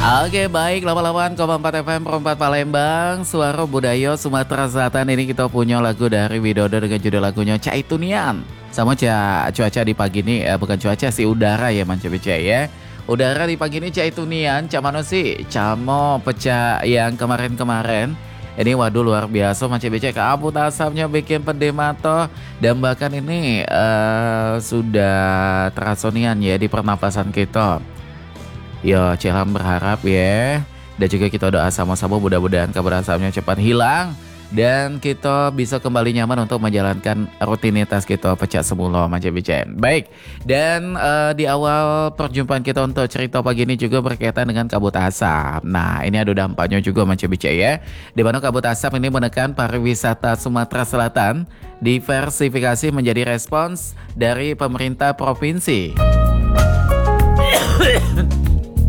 Oke baik 88,4 FM Perempat Palembang, Suara Budaya Sumatera Selatan. Ini kita punya lagu dari Widodo dengan judul lagunya Caitunian. Sama cuaca di pagi ini, bukan cuaca sih, udara ya Manca Beca ya. Udara di pagi ini Caitunian, camano sih, camo pecah yang kemarin-kemarin. Ini waduh luar biasa Manca Beca, kabut asapnya bikin pedih mata. Dan bahkan ini sudah terasonian ya di pernapasan kita. Ya, Cilam berharap ya. Dan juga kita doa sama-sama mudah-mudahan kabut asapnya cepat hilang. Dan kita bisa kembali nyaman untuk menjalankan rutinitas kita pecah semula Manca Beca. Baik, dan di awal perjumpaan kita untuk cerita pagi ini juga berkaitan dengan kabut asap. Nah, ini ada dampaknya juga Manca Beca ya. Di mana kabut asap ini menekan pariwisata Sumatera Selatan, diversifikasi menjadi respons dari pemerintah provinsi.